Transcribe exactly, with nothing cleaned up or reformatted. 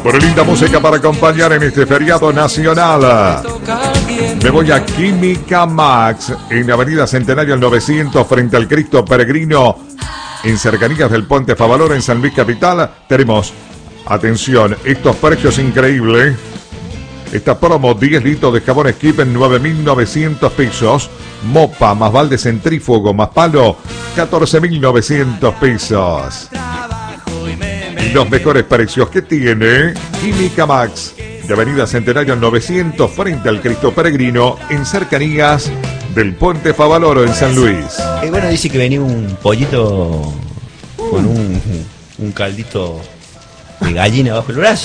Por linda música para acompañar en este feriado nacional. Me voy a Química Max, en Avenida Centenario al novecientos, frente al Cristo Peregrino, en cercanías del Puente Favaloro, en San Luis Capital. Tenemos, atención, estos precios increíbles. Esta promo, diez litros de jabón Skip en nueve mil novecientos pesos. Mopa más balde centrífugo más palo, catorce mil novecientos pesos. Y los mejores precios que tiene Química Max, de Avenida Centenario novecientos, frente al Cristo Peregrino, en cercanías del Puente Favaloro, en San Luis. Eh, bueno, dice que venía un pollito con un, un caldito de gallina bajo el brazo.